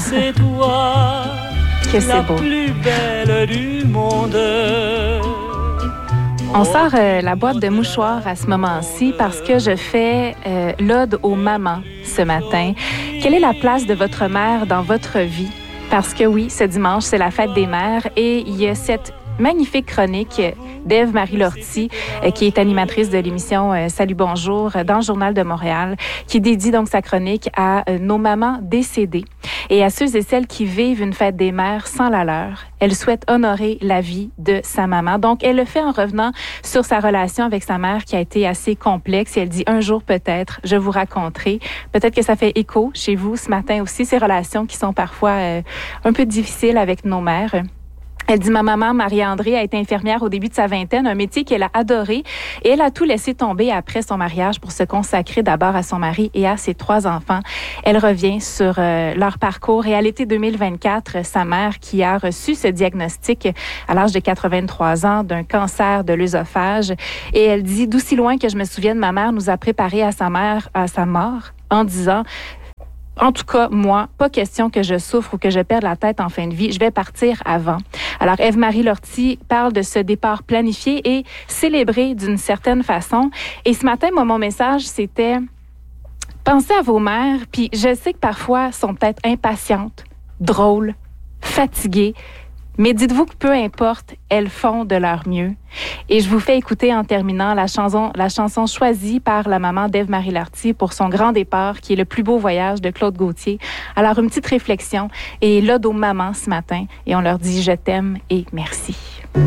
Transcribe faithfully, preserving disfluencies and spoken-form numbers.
c'est toi, que c'est la beau. plus belle du monde. On sort euh, la boîte de mouchoirs à ce moment-ci parce que je fais euh, l'ode aux mamans ce matin. Quelle est la place de votre mère dans votre vie? Parce que oui, ce dimanche, c'est la fête des mères et il y a cette magnifique chronique d'Ève-Marie Lortie, euh, qui est animatrice de l'émission euh, Salut Bonjour euh, dans le Journal de Montréal, qui dédie donc sa chronique à euh, nos mamans décédées et à ceux et celles qui vivent une fête des mères sans la leur. Elle souhaite honorer la vie de sa maman. Donc, elle le fait en revenant sur sa relation avec sa mère qui a été assez complexe. Et elle dit, un jour peut-être, je vous raconterai. Peut-être que ça fait écho chez vous ce matin aussi, ces relations qui sont parfois euh, un peu difficiles avec nos mères. Elle dit, ma maman, Marie-André, a été infirmière au début de sa vingtaine, un métier qu'elle a adoré. Et elle a tout laissé tomber après son mariage pour se consacrer d'abord à son mari et à ses trois enfants. Elle revient sur euh, leur parcours. Et à l'été deux mille vingt-quatre, sa mère, qui a reçu ce diagnostic à l'âge de quatre-vingt-trois ans d'un cancer de l'œsophage. Et elle dit, d'aussi loin que je me souvienne, ma mère nous a préparés à sa mère, à sa mort, en disant... En tout cas, moi, pas question que je souffre ou que je perde la tête en fin de vie. Je vais partir avant. Alors, Ève-Marie Lortie parle de ce départ planifié et célébré d'une certaine façon. Et ce matin, moi, mon message, c'était pensez à vos mères. Puis je sais que parfois, elles sont peut-être impatientes, drôles, fatiguées. Mais dites-vous que peu importe, elles font de leur mieux. Et je vous fais écouter en terminant la chanson, la chanson choisie par la maman d'Ève-Marie Lortie pour son grand départ, qui est Le plus beau voyage de Claude Gauthier. Alors, une petite réflexion et l'ode aux mamans ce matin. Et on leur dit « Je t'aime et merci ».